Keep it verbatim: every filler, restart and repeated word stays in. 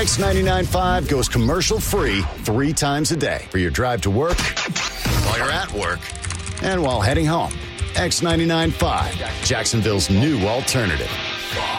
X ninety-nine point five goes commercial-free three times a day for your drive to work, while you're at work, and while heading home. X ninety-nine point five, Jacksonville's new alternative.